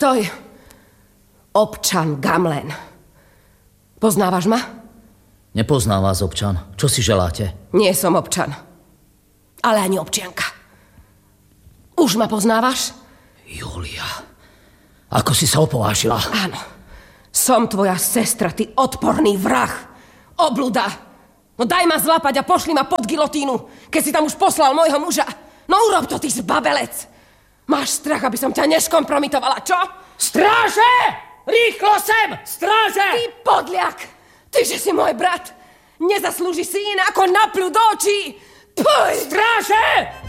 Stoj. Občan Gamlen. Poznávaš ma? Nepoznám vás, občan. Čo si želáte? Nie som občan. Ale ani občianka. Už ma poznávaš? Julia, ako si sa opovážila? Áno. Som tvoja sestra, ty odporný vrah. Obluda. No daj ma zlapať a pošli ma pod gilotínu, keď si tam už poslal môjho muža. No urob to, ty zbabelec. Máš strach, aby som ťa neškompromitovala, čo? Stráže! Rýchlo sem! Stráže! Ty podliak! Ty, že si môj brat! Nezaslúži si iné ako napľu do očí! Puj! Stráže!